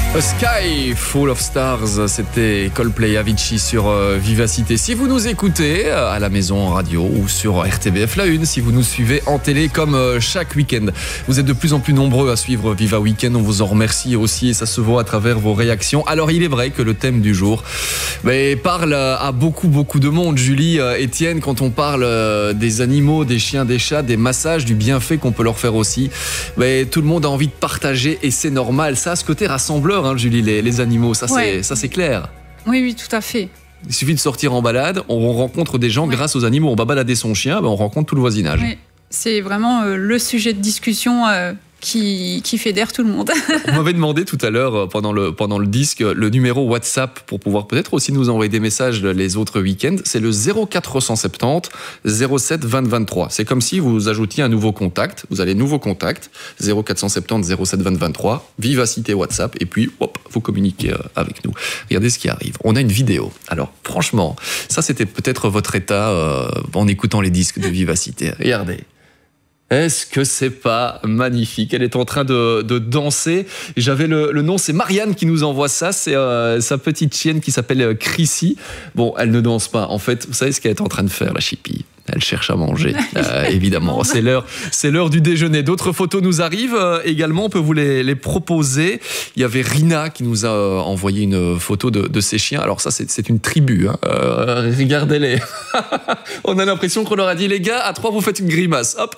A Sky Full of Stars, c'était Coldplay, Avicii sur Vivacité. Si vous nous écoutez à la maison en radio ou sur RTBF La Une, si vous nous suivez en télé comme chaque week-end, vous êtes de plus en plus nombreux à suivre Viva Weekend. On vous en remercie aussi et ça se voit à travers vos réactions. Alors il est vrai que le thème du jour parle à beaucoup de monde. Julie, Étienne, quand on parle des animaux, des chiens, des chats, des massages, du bienfait qu'on peut leur faire aussi, tout le monde a envie de partager et c'est normal. Ça a ce côté rassembleur, hein, Julie, les animaux, ça c'est clair. Oui, tout à fait. Il suffit de sortir en balade, on rencontre des gens grâce aux animaux. On va balader son chien, on rencontre tout le voisinage. Oui. C'est vraiment le sujet de discussion qui fédère tout le monde. On m'avait demandé tout à l'heure, pendant le disque, le numéro WhatsApp pour pouvoir peut-être aussi nous envoyer des messages les autres week-ends. C'est le 0470 07 20 23. C'est comme si vous ajoutiez un nouveau contact. Vous allez nouveau contact, 0470 07 20 23, Vivacité WhatsApp, et puis hop, vous communiquez avec nous. Regardez ce qui arrive. On a une vidéo. Alors franchement, ça c'était peut-être votre état en écoutant les disques de Vivacité. Regardez. Est-ce que c'est pas magnifique? Elle est en train de danser. J'avais le nom, c'est Marianne qui nous envoie ça. C'est sa petite chienne qui s'appelle Chrissy. Bon, elle ne danse pas. En fait, vous savez ce qu'elle est en train de faire, la chipie? Elle cherche à manger, évidemment. C'est l'heure du déjeuner. D'autres photos nous arrivent également. On peut vous les proposer. Il y avait Rina qui nous a envoyé une photo de ses chiens. Alors ça, c'est une tribu. Hein. Regardez-les. On a l'impression qu'on leur a dit, les gars, à 3, vous faites une grimace. Hop.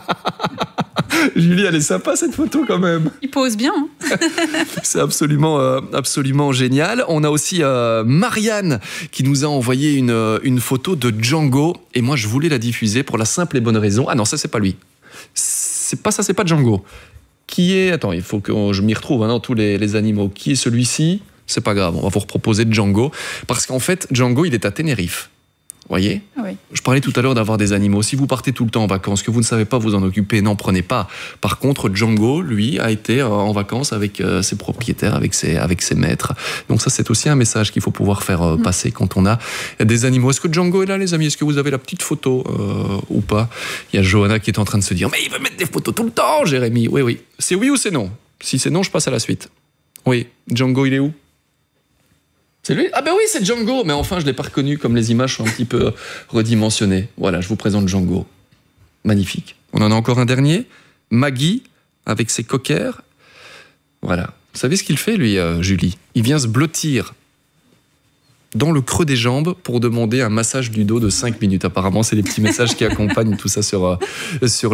Julie, elle est sympa cette photo quand même. Il pose bien. Hein. C'est absolument génial. On a aussi Marianne qui nous a envoyé une photo de Django. Et moi, je voulais la diffuser pour la simple et bonne raison. Ah non, ça, c'est pas lui. C'est pas Django. Qui est... Attends, il faut que je m'y retrouve dans tous les animaux. Qui est celui-ci? C'est pas grave, on va vous proposer Django. Parce qu'en fait, Django, il est à Tenerife. Vous voyez ? Oui. Je parlais tout à l'heure d'avoir des animaux. Si vous partez tout le temps en vacances, que vous ne savez pas vous en occuper, n'en prenez pas. Par contre, Django, lui, a été en vacances avec ses propriétaires, avec ses maîtres. Donc ça, c'est aussi un message qu'il faut pouvoir faire passer quand on a des animaux. Est-ce que Django est là, les amis? Est-ce que vous avez la petite photo ou pas? Il y a Johanna qui est en train de se dire « Mais il veut mettre des photos tout le temps, Jérémy !» Oui. C'est oui ou c'est non? Si c'est non, je passe à la suite. Oui. Django, il est où? C'est lui? Ah ben oui, c'est Django. Mais enfin, je ne l'ai pas reconnu, comme les images sont un petit peu redimensionnées. Voilà, je vous présente Django. Magnifique. On en a encore un dernier. Maggie, avec ses cockers. Voilà. Vous savez ce qu'il fait, lui, Julie? Il vient se blottir dans le creux des jambes pour demander un massage du dos de 5 minutes. Apparemment, c'est les petits messages qui accompagnent tout ça sur